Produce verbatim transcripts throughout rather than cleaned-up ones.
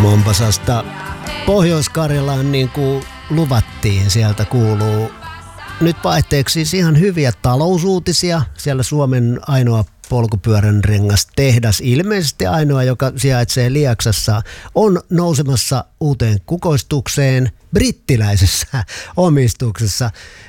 Mombasasta Pohjois-Karjalaan, niin kuin luvattiin, sieltä kuuluu nyt vaihteeksi siis ihan hyviä talousuutisia. Siellä Suomen ainoa polkupyörän rengastehdas, ilmeisesti ainoa, joka sijaitsee Lieksassa, on nousemassa uuteen kukoistukseen brittiläisessä omistuksessa.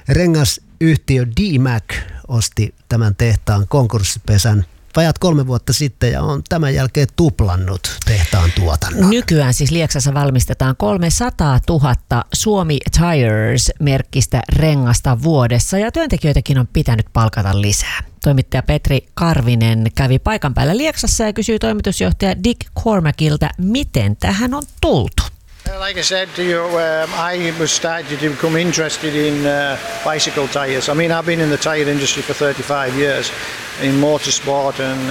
Rengasyhtiö D-Mac osti tämän tehtaan konkurssipesän vajat kolme vuotta sitten ja on tämän jälkeen tuplannut tehtaan tuotannon. Nykyään siis Lieksassa valmistetaan kolmesataatuhatta Suomi Tires-merkkistä rengasta vuodessa ja työntekijöitäkin on pitänyt palkata lisää. Toimittaja Petri Karvinen kävi paikan päällä Lieksassa ja kysyi toimitusjohtaja Dick Cormackilta, miten tähän on tultu. Like I said to you, um, I was started to become interested in uh, bicycle tyres. I mean, I've been in the tyre industry for thirty-five years, in motorsport and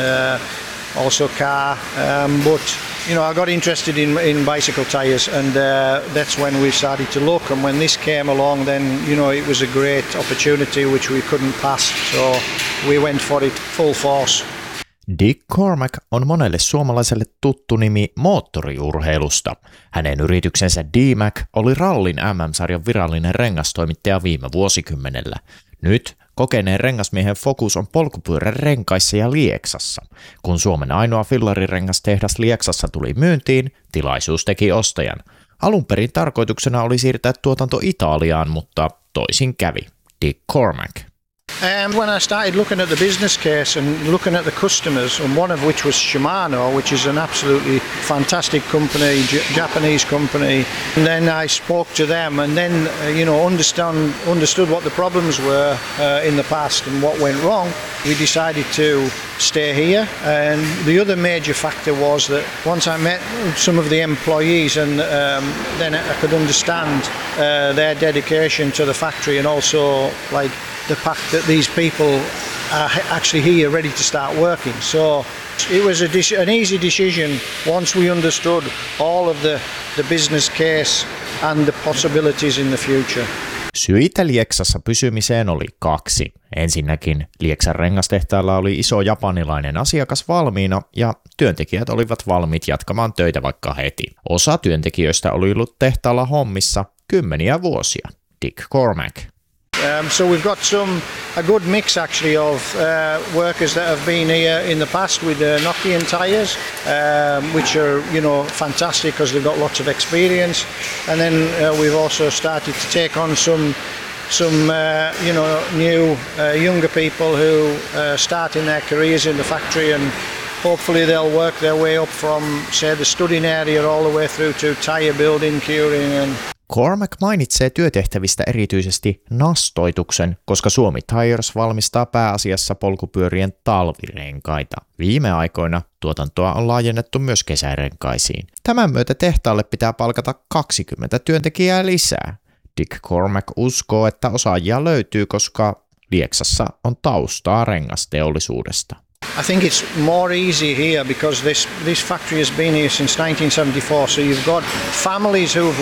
uh, also car. Um, but you know, I got interested in in bicycle tyres, and uh, that's when we started to look. And when this came along, then you know, it was a great opportunity which we couldn't pass. So we went for it full force. Dick Cormack on monelle suomalaiselle tuttu nimi moottoriurheilusta. Hänen yrityksensä D-Mac oli rallin M M-sarjan virallinen rengastoimittaja viime vuosikymmenellä. Nyt kokeneen rengasmiehen fokus on polkupyörän renkaissa ja Lieksassa. Kun Suomen ainoa fillarirengastehdas Lieksassa tuli myyntiin, tilaisuus teki ostajan. Alun perin tarkoituksena oli siirtää tuotanto Italiaan, mutta toisin kävi. Dick Cormack. Um, when I started looking at the business case and looking at the customers, and one of which was Shimano, which is an absolutely fantastic company, J- Japanese company, and then I spoke to them and then, uh, you know, understand, understood what the problems were uh, in the past and what went wrong. We decided to stay here, and the other major factor was that once I met some of the employees, and um, then I could understand uh, their dedication to the factory, and also like the fact that these people are actually here ready to start working. So it was a de- an easy decision once we understood all of the, the business case and the possibilities in the future. Syitä Lieksassa pysymiseen oli kaksi. Ensinnäkin Lieksan rengastehtaalla oli iso japanilainen asiakas valmiina ja työntekijät olivat valmiit jatkamaan töitä vaikka heti. Osa työntekijöistä oli ollut tehtaalla hommissa kymmeniä vuosia. Dick Cormack. Um, so we've got some a good mix actually of uh, workers that have been here in the past with uh, Nokian tyres, um, which are you know fantastic because they've got lots of experience, and then uh, we've also started to take on some some uh, you know new uh, younger people who uh, start in their careers in the factory, and hopefully they'll work their way up from say the studying area all the way through to tyre building, curing and Cormack mainitsee työtehtävistä erityisesti nastoituksen, koska Suomi Tires valmistaa pääasiassa polkupyörien talvirenkaita. Viime aikoina tuotantoa on laajennettu myös kesärenkaisiin. Tämän myötä tehtaalle pitää palkata kaksikymmentä työntekijää lisää. Dick Cormack uskoo, että osaajia löytyy, koska Lieksassa on taustaa rengasteollisuudesta. I think it's more easy here because this, this factory has been here since nineteen seventy-four, so you've got families who've